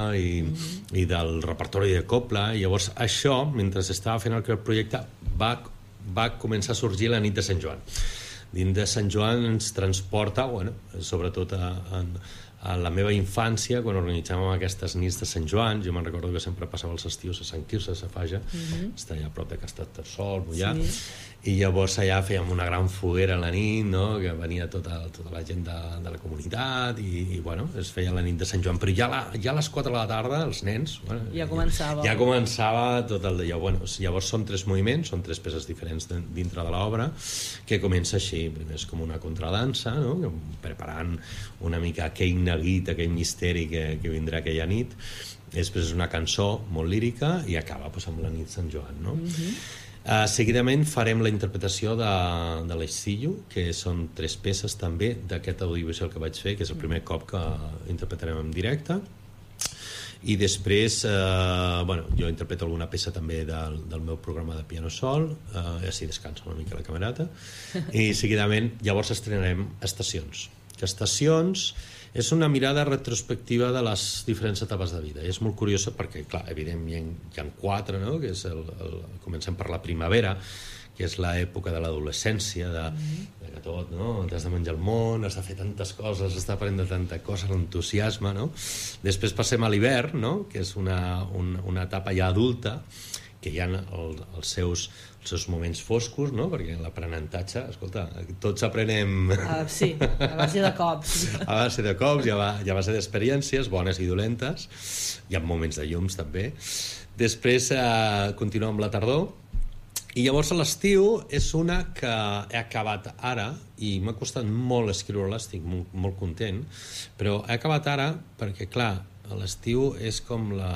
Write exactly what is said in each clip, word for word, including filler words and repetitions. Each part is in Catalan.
i, mm-hmm. i del repertori de copla. I llavors això, mentre estava fent el projecte, va, va començar a sorgir la nit de Sant Joan. Dins de Sant Joan ens transporta, bueno, sobretot a, a, a la meva infància, quan organitzàvem aquestes nits de Sant Joan. Jo me'n recordo que sempre passava els estius a Sant Quirze, a Safaja, mm-hmm. està allà a prop de Castellterçol, Mollà, sí. I llavors allà fèiem una gran foguera a la nit, no? Que venia tota, tota la gent de, de la comunitat i, i bueno, es feia la nit de Sant Joan, però ja, la, ja a les quatre de la tarda els nens bueno, ja començava ja començava tot el dia. Bueno, llavors són tres moviments, són tres peces diferents de, dintre de l'obra, que comença així. Primer és com una contradansa, no? Preparant una mica aquell neguit, aquell misteri que, que vindrà aquella nit. Després és una cançó molt lírica i acaba pues, amb la nit Sant Joan, no? Mm-hmm. Uh, seguidament farem la interpretació de, de l'Estillo, que són tres peces també d'aquest audiovisual que vaig fer, que és el primer cop que interpretarem en directe. I després eh, bueno, jo interpreto alguna peça també del, del meu programa de piano sol, eh, així descansa una mica la camerata. I seguidament llavors estrenarem Estacions, que Estacions és una mirada retrospectiva de les diferents etapes de vida. I és molt curiosa perquè, clar, evidentment hi ha quatre, no? Que és el, el, comencem per la primavera, que és l'època de l'adolescència, de, de que tot, no? T'has de menjar el món, has de fer tantes coses, has d'aprendre tanta cosa, l'entusiasme, no? Després passem a l'hivern, no? Que és una, una, una etapa ja adulta, que hi ha el, els, seus, els seus moments foscos, no? Perquè l'aprenentatge, escolta, tots aprenem... Uh, sí, a base de cops. A base de cops i a, a base d'experiències, bones i dolentes. Hi ha moments de llums, també. Després eh, continuem amb la tardor. I llavors a l'estiu és una que he acabat ara, i m'ha costat molt escriure-la, estic molt, molt content, però he acabat ara perquè, clar, a l'estiu és com la...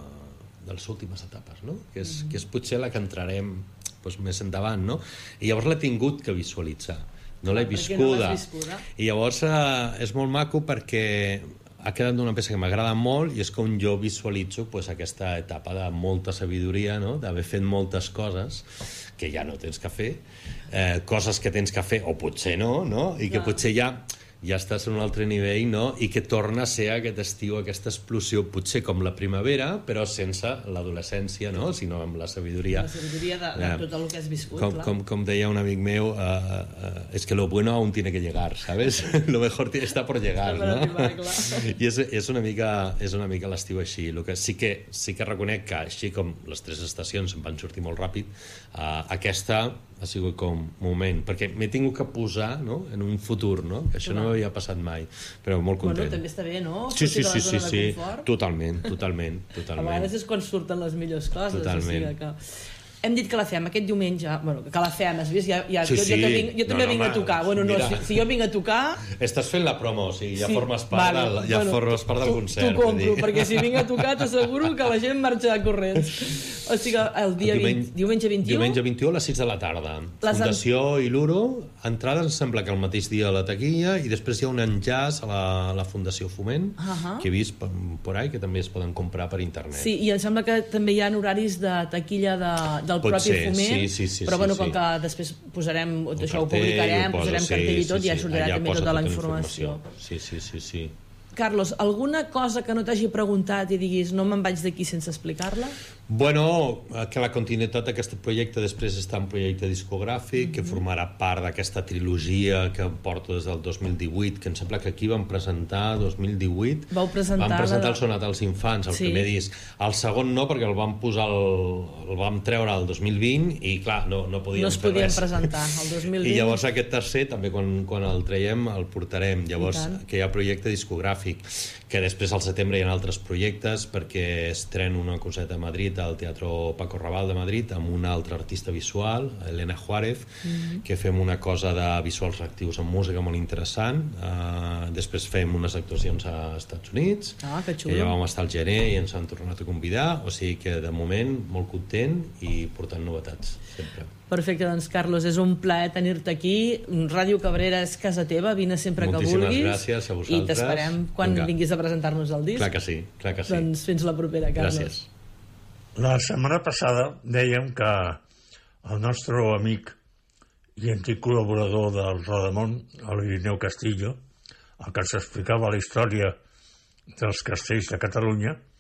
de les últimes etapes, no? Que és, mm-hmm. que és potser la que entrarem doncs, més endavant, no? I llavors l'he tingut que visualitzar, no l'he viscuda. No viscuda. I llavors eh, és molt maco perquè ha quedat una peça que m'agrada molt i és com jo visualitzo pues, aquesta etapa de molta sabidoria, no? D'haver fet moltes coses que ja no tens que fer, eh, coses que tens que fer o potser no, no? I que ja. Potser ja ja estàs en un altre nivell, no? I que torna a ser aquest estiu, aquesta explosió, potser com la primavera, però sense l'adolescència, no? Sinó amb la sabidoria. La sabidoria de, de tot el que has viscut, com, clar. Com, com deia un amic meu, uh, uh, es que lo bueno aún tiene que llegar, ¿sabes? Lo mejor está por llegar, no? Arribar, clar. I és, és una mica, és una mica l'estiu així. El que sí que sí que reconec que així com les tres estacions em van sortir molt ràpid, uh, aquesta ha sigut com un moment, perquè m'he tingut que posar, no? En un futur, no? Que això no m'havia passat mai, però molt content. Bueno, també està bé, no? Sí, sí, sí, sí, sí. Confort. Totalment, totalment, totalment. A vegades és quan surten les millors coses. Totalment. O sigui que... Hem dit que la fem aquest diumenge, bueno, que la fem, has vist? Ja, ja, sí, jo, sí. jo, jo, vinc, jo també no, no, vinc a tocar. Bueno, no, si, si jo vinc a tocar... Estàs fent la promo, o sigui, ja sí, formes part, vale, del, ja bueno, formes part del tu, concert. T'ho compro, perquè si vinc a tocar t'asseguro que la gent marxa corrents. O sigui, el dia el diumenge, vint, diumenge vint-i-u... Diumenge vint-i-u a les sis de la tarda. Les Fundació en... Iluro, entrades, em sembla que el mateix dia a la taquilla, i després hi ha un enllaç a la, a la Fundació Foment, uh -huh. que he vist per, per ahí, que també es poden comprar per internet. Sí, i em sembla que també hi ha horaris de taquilla de, del Pot propi ser, Foment, sí, sí, sí, però bueno, sí, com sí. que després posarem, un això ho cartell, publicarem, ho poso, posarem sí, cartell i tot, sí, i ja sí, sortirà allà també posa tota la tota informació. Sí, sí, sí, sí. Carlos, alguna cosa que no t'hagi preguntat i diguis no me'n vaig d'aquí sense explicar-la? Bueno, que la continuïtat d'aquest projecte després està un projecte discogràfic mm-hmm. que formarà part d'aquesta trilogia que porto des del dos mil divuit, que em sembla que aquí vam presentar dos mil divuit. Vau presentar... Vam presentar la... el Sonat als Infants, el sí. primer disc. El segon no, perquè el vam posar el, el vam treure el dos mil vint i clar, no, no podíem no es fer podien res. presentar el dos mil vint. I llavors aquest tercer també quan, quan el traiem el portarem. Llavors que hi ha projecte discogràfic, que després al setembre hi ha altres projectes perquè estreno una coseta a Madrid al Teatro Paco Raval de Madrid amb una altra artista visual, Elena Juárez, mm-hmm. que fem una cosa de visuals reactius amb música molt interessant. Uh, després fem unes actuacions a Estats Units, ah, que, que ja vam estar al gener i ens han tornat a convidar, o sigui que de moment molt content i portant novetats sempre. Perfecte, doncs Carlos, és un plaer tenir-te aquí. Ràdio Cabrera és casa teva, vine sempre moltíssimes que vulguis. Moltíssimes gràcies a vosaltres. I t'esperem quan Vinga. vinguis a presentar-nos el disc. Clar que sí, clar que sí. Doncs fins la propera, Carlos. Gràcies. La setmana passada dèiem que el nostre amic i antic col·laborador del Rodamont, l'Irineu Castillo, el que ens explicava la història dels castells de Catalunya